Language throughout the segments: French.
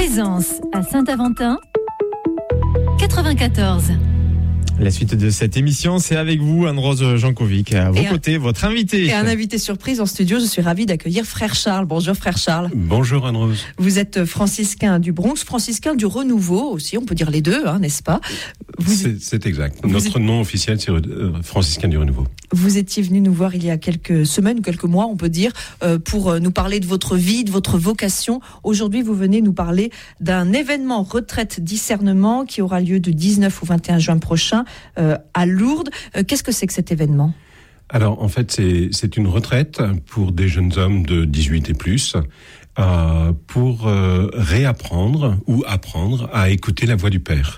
Présence à Saint-Aventin, 94. La suite de cette émission, c'est avec vous, Anne-Rose Jankovic. À vos côtés, votre invité. Et un invité surprise en studio. Je suis ravie d'accueillir Frère Charles. Bonjour Frère Charles. Bonjour Anne-Rose. Vous êtes franciscain du Bronx, franciscain du Renouveau aussi, on peut dire les deux, n'est-ce pas? C'est exact. Notre nom officiel, c'est franciscain du Renouveau. Vous étiez venu nous voir il y a quelques semaines, quelques mois, on peut dire, pour nous parler de votre vie, de votre vocation. Aujourd'hui, vous venez nous parler d'un événement retraite discernement qui aura lieu du 19 au 21 juin prochain à Lourdes. Qu'est-ce que c'est que cet événement ? Alors, en fait, c'est une retraite pour des jeunes hommes de 18 et plus pour réapprendre ou apprendre à écouter la voix du Père.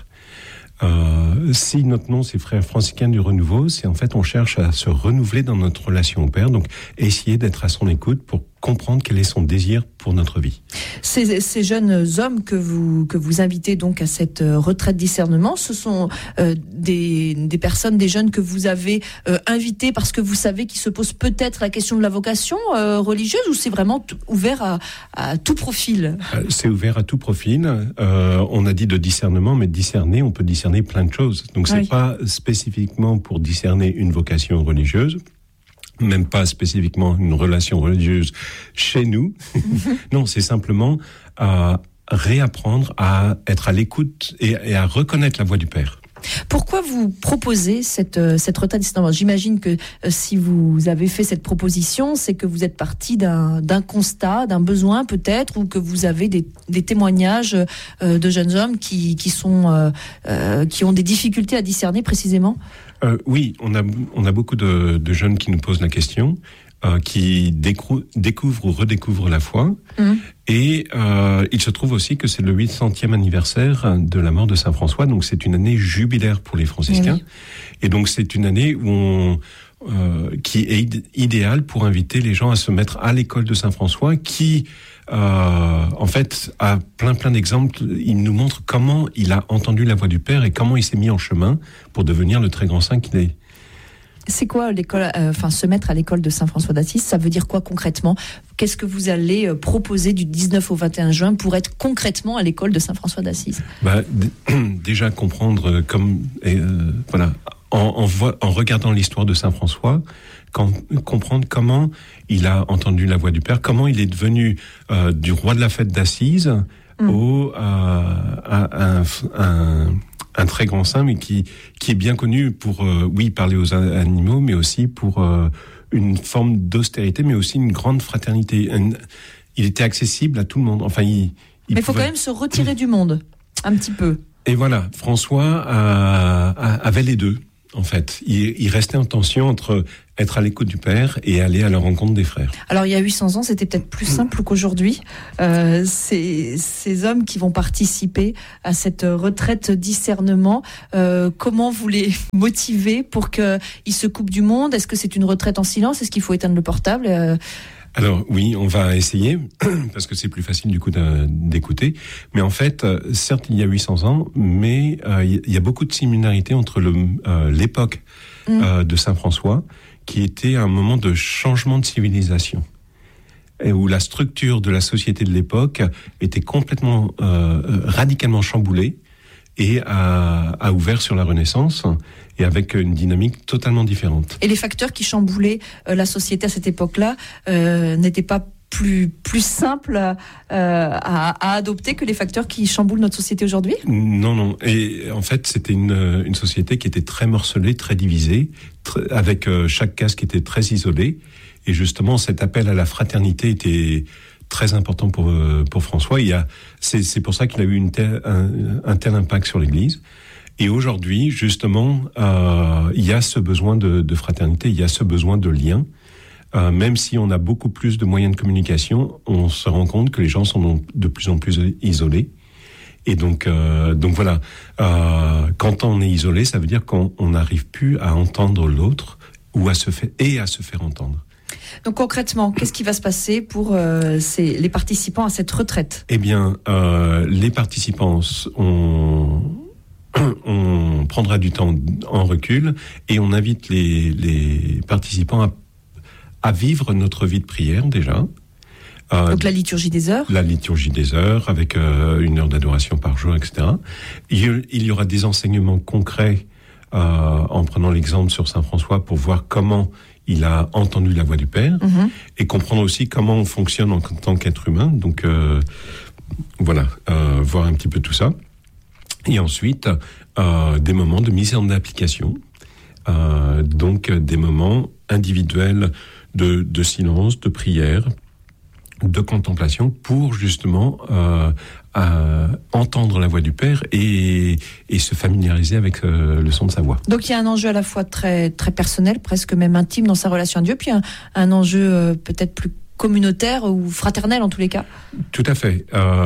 Si notre nom c'est Frères franciscains du Renouveau, c'est en fait on cherche à se renouveler dans notre relation au Père, donc essayer d'être à son écoute pour comprendre quel est son désir pour notre vie. Ces jeunes hommes que vous invitez donc à cette retraite discernement, ce sont des personnes, des jeunes que vous avez invités parce que vous savez qu'ils se posent peut-être la question de la vocation religieuse, ou c'est vraiment ouvert à tout profil ? C'est ouvert à tout profil. On a dit de discernement, mais discerner, on peut discerner plein de choses. Donc c'est pas spécifiquement pour discerner une vocation religieuse, même pas spécifiquement une relation religieuse chez nous. Non, c'est simplement réapprendre à être à l'écoute et à reconnaître la voix du Père. Pourquoi vous proposez cette retraite discernement ? J'imagine que si vous avez fait cette proposition, c'est que vous êtes parti d'un constat, d'un besoin peut-être, ou que vous avez des témoignages de jeunes hommes qui ont des difficultés à discerner précisément. Oui, on a beaucoup de jeunes qui nous posent la question, qui découvrent ou redécouvrent la foi. Et il se trouve aussi que c'est le 800e anniversaire de la mort de Saint François, donc c'est une année jubilaire pour les franciscains. Oui. Et donc c'est une année où qui est idéale pour inviter les gens à se mettre à l'école de Saint François, qui en fait a plein d'exemples. Il nous montre comment il a entendu la voix du Père et comment il s'est mis en chemin pour devenir le très grand saint qu'il est. C'est quoi l'école, se mettre à l'école de Saint-François d'Assise, ça veut dire quoi concrètement ? Qu'est-ce que vous allez proposer du 19 au 21 juin pour être concrètement à l'école de Saint-François d'Assise ? Déjà comprendre en regardant l'histoire de Saint-François, comprendre comment il a entendu la voix du Père, comment il est devenu du roi de la fête d'Assise un très grand saint, mais qui est bien connu pour, parler aux animaux, mais aussi pour une forme d'austérité, mais aussi une grande fraternité. Il était accessible à tout le monde. Enfin, mais il faut quand même se retirer du monde, un petit peu. Et voilà, François avait les deux, en fait. Il restait en tension entre être à l'écoute du Père et aller à la rencontre des frères. Alors, il y a 800 ans, c'était peut-être plus simple qu'aujourd'hui. Ces hommes qui vont participer à cette retraite discernement, comment vous les motivez pour qu'ils se coupent du monde ? Est-ce que c'est une retraite en silence ? Est-ce qu'il faut éteindre le portable ? Alors oui, on va essayer, parce que c'est plus facile du coup d'écouter. Mais en fait, certes, il y a 800 ans, mais il y a beaucoup de similarités entre l'époque de Saint François, qui était un moment de changement de civilisation, et où la structure de la société de l'époque était complètement, radicalement chamboulée, et a ouvert sur la Renaissance, et avec une dynamique totalement différente. Et les facteurs qui chamboulaient la société à cette époque-là n'étaient pas plus simples à adopter que les facteurs qui chamboulent notre société aujourd'hui ? Non. Et en fait, c'était une société qui était très morcelée, très divisée, avec chaque case qui était très isolée. Et justement, cet appel à la fraternité était très important pour François. C'est pour ça qu'il a eu un tel impact sur l'Église. Et aujourd'hui, justement, il y a ce besoin de fraternité, il y a ce besoin de lien. Même si on a beaucoup plus de moyens de communication, on se rend compte que les gens sont de plus en plus isolés. Et donc voilà, quand on est isolé, ça veut dire qu'on n'arrive plus à entendre l'autre ou à se faire entendre. Donc concrètement, qu'est-ce qui va se passer pour les participants à cette retraite ? Eh bien, les participants, on prendra du temps en recul et on invite les participants à vivre notre vie de prière déjà, Donc la liturgie des heures. La liturgie des heures, avec 1 heure d'adoration par jour, etc. Il y aura des enseignements concrets, en prenant l'exemple sur Saint François, pour voir comment il a entendu la voix du Père, et comprendre aussi comment on fonctionne en tant qu'être humain. Donc voilà, voir un petit peu tout ça. Et ensuite, des moments de mise en application, donc des moments individuels de silence, de prière, de contemplation, pour justement entendre la voix du Père et se familiariser avec le son de sa voix. Donc il y a un enjeu à la fois très, très personnel, presque même intime dans sa relation à Dieu, puis un enjeu peut-être plus communautaire ou fraternel en tous les cas. Tout à fait.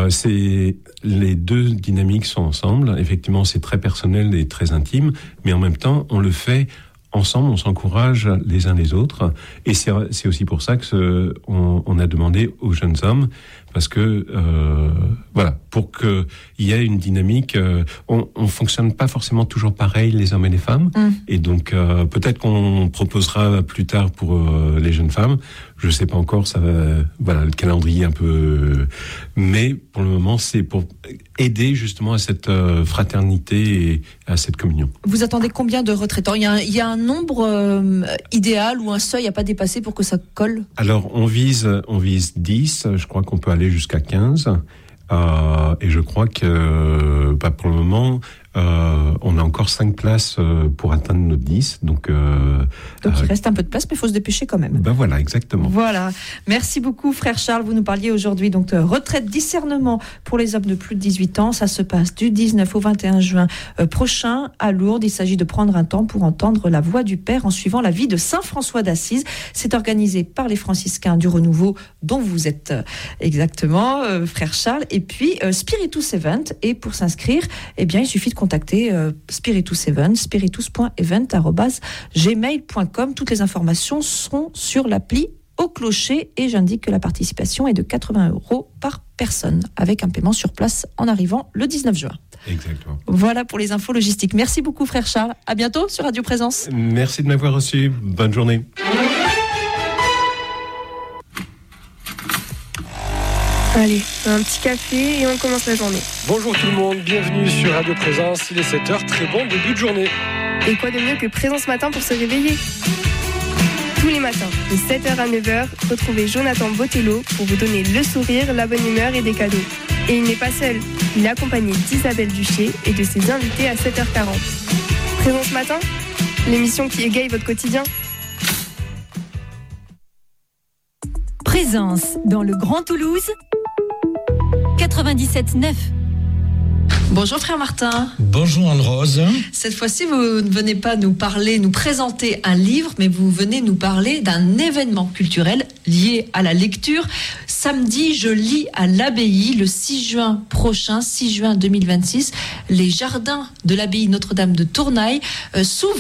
Les deux dynamiques sont ensemble. Effectivement, c'est très personnel et très intime, mais en même temps, on le fait ensemble, on s'encourage les uns les autres. Et c'est aussi pour ça que on a demandé aux jeunes hommes, parce que voilà, pour qu'il y ait une dynamique, on fonctionne pas forcément toujours pareil, les hommes et les femmes. Et donc peut-être qu'on proposera plus tard pour les jeunes femmes. Je sais pas encore, ça va, voilà, le calendrier un peu, mais pour le moment, c'est pour aider justement à cette fraternité et à cette communion. Vous attendez combien de retraitants ? Il y a un nombre idéal ou un seuil à pas dépasser pour que ça colle ? Alors, on vise 10, je crois qu'on peut aller jusqu'à 15, et je crois que pour le moment, on a encore 5 places pour atteindre nos 10. Donc il reste un peu de place, mais il faut se dépêcher quand même. Ben voilà, exactement. Voilà. Merci beaucoup, frère Charles. Vous nous parliez aujourd'hui donc de retraite discernement pour les hommes de plus de 18 ans. Ça se passe du 19 au 21 juin prochain à Lourdes. Il s'agit de prendre un temps pour entendre la voix du Père en suivant la vie de Saint François d'Assise. C'est organisé par les franciscains du Renouveau, dont vous êtes exactement, frère Charles. Et puis Spiritus Event. Et pour s'inscrire, eh bien, il suffit de contacter Spiritus Event, spiritus.event@gmail.com. Toutes les informations sont sur l'appli Au Clocher, et j'indique que la participation est de 80 € par personne, avec un paiement sur place en arrivant le 19 juin. Exactement. Voilà pour les infos logistiques. Merci beaucoup, frère Charles. À bientôt sur Radio Présence. Merci de m'avoir reçu. Bonne journée. Allez, un petit café et on commence la journée. Bonjour tout le monde, bienvenue sur Radio Présence, il est 7h, très bon début de journée. Et quoi de mieux que Présence Matin pour se réveiller ? Tous les matins, de 7h à 9h, retrouvez Jonathan Botello pour vous donner le sourire, la bonne humeur et des cadeaux. Et il n'est pas seul, il est accompagné d'Isabelle Duché et de ses invités à 7h40. Présence Matin, l'émission qui égaye votre quotidien. Présence dans le Grand Toulouse, 97.9. Bonjour frère Martin. Bonjour Anne-Rose. Cette fois-ci, vous ne venez pas nous présenter un livre, mais vous venez nous parler d'un événement culturel lié à la lecture. Samedi, je lis à l'abbaye le 6 juin prochain, 6 juin 2026. Les jardins de l'abbaye Notre-Dame de Tournaille s'ouvrent